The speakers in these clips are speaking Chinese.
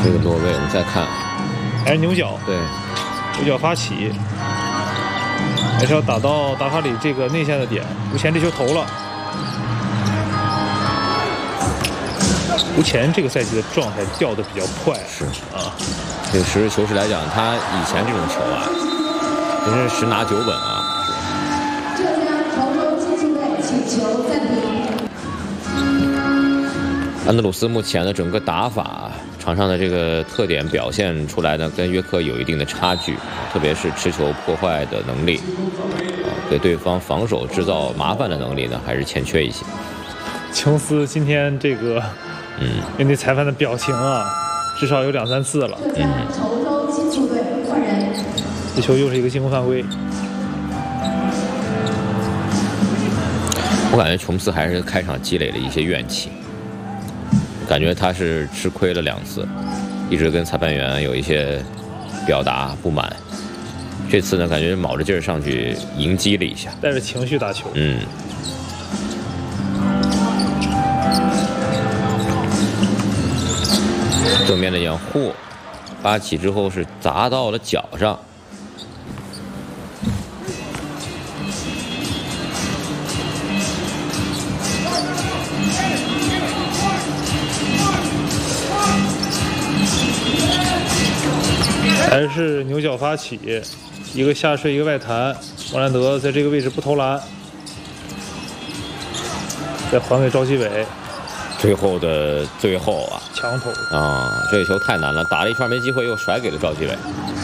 这个落位，我们再看， 还是牛角， 对， 牛角发起，还是要打到达卡里这个内线的点。吴前这球投了，吴前这个赛季的状态掉的比较快， 是啊。 这个实事求是来讲，他以前这种球啊，真是十拿九稳啊。 浙江潮州竞技队请求暂停。 安德鲁斯目前的整个打法，场上的这个特点表现出来呢，跟约克有一定的差距，特别是持球破坏的能力，给对方防守制造麻烦的能力呢，还是欠缺一些。 琼斯今天这个，面对裁判的表情啊，至少有2、3次了。 浙江潮州竞技队换人。 这球又是一个进攻犯规。 我感觉琼斯还是开场积累了一些怨气。感觉他是吃亏了2次，一直跟裁判员有一些表达不满。这次呢，感觉卯着劲儿上去迎击了一下， 带着情绪打球。 正面的掩护，发起之后是砸到了脚上。 还是牛角发起，一个下射，一个外弹。莫兰德在这个位置不投篮，再还给赵继伟。 最后的最后啊， 强投啊，这球太难了，打了一圈没机会，又甩给了赵继伟。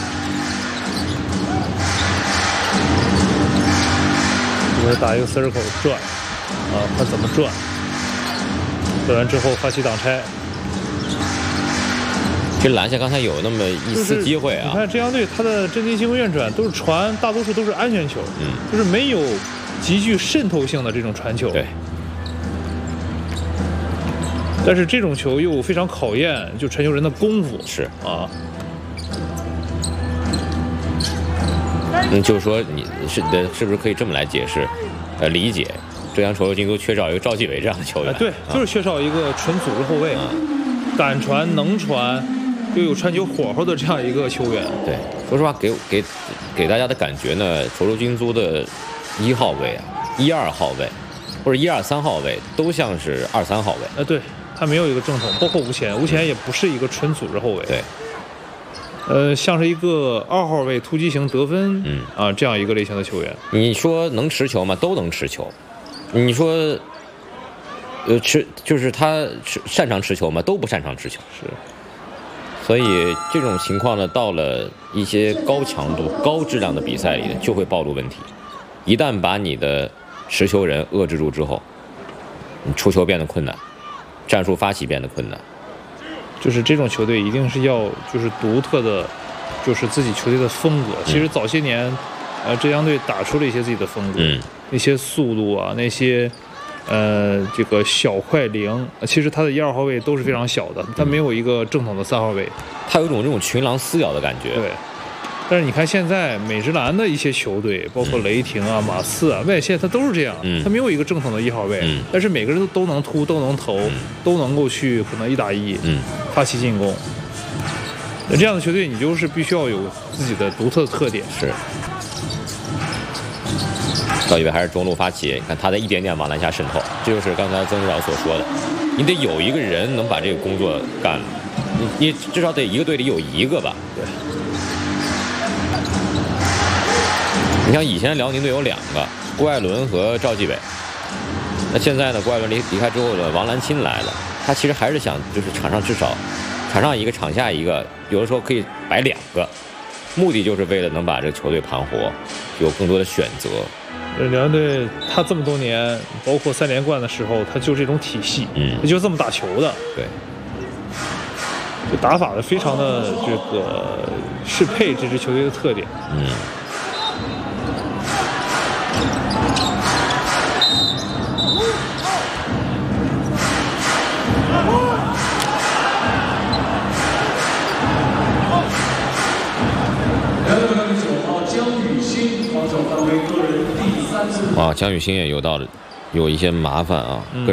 一会儿打一个 circle 转，啊，看怎么转。转完之后发起挡拆。 这篮下刚才有那么一丝机会啊！ 你看浙江队他的阵地进攻运转都是传，大多数都是安全球，就是没有极具渗透性的这种传球。 对。 但是这种球又非常考验就传球人的功夫。 是啊。 就是说你是不是可以这么来解释，理解浙江潮州竞技缺少一个赵继伟这样的球员？ 对，就是缺少一个纯组织后卫，敢传能传。又有传球火候的这样一个球员。 对，说实话，给大家的感觉呢，潮州金租的1号位啊、1、2号位，或者1、2、3号位，都像是2、3号位。 对，他没有一个正统，包括吴前也不是一个纯组织后卫。 对。 像是一个2号位突击型得分，这样一个类型的球员。 你说能持球吗？都能持球。你说，就是他擅长持球吗？都不擅长持球。 是。 所以这种情况呢，到了一些高强度、高质量的比赛里呢，就会暴露问题。一旦把你的持球人遏制住之后，你出球变得困难，战术发起变得困难。 就是这种球队一定是要就是独特的，就是自己球队的风格。其实早些年，浙江队打出了一些自己的风格，那些速度啊，那些。这个小快灵，其实他的1、2号位都是非常小的，他没有一个正统的3号位， 他有一种这种群狼撕咬的感觉。 对，但是你看现在美职篮的一些球队，包括雷霆啊、马刺啊、外线，他都是这样，他没有一个正统的1号位，但是每个人都能突，都能投，都能够去可能1打1，发起进攻。那这样的球队，你就是必须要有自己的独特的特点。 是。赵继伟还是中路发起，你看他在一点点往篮下渗透，这就是刚才曾指导所说的，你得有一个人能把这个工作干了，你至少得一个队里有一个吧。 对。 你像以前辽宁队有2个，郭艾伦和赵继伟，那现在呢，郭艾伦离开之后呢，王兰钦来了，他其实还是想就是场上至少场上一个，场下一个，有的时候可以摆2个，目的就是为了能把这个球队盘活，有更多的选择。 辽宁队他这么多年，包括3连冠的时候，他就这种体系，他就这么打球的。 对， 就打法的非常的这个适配这支球队的特点。 江雨欣也有一些麻烦啊。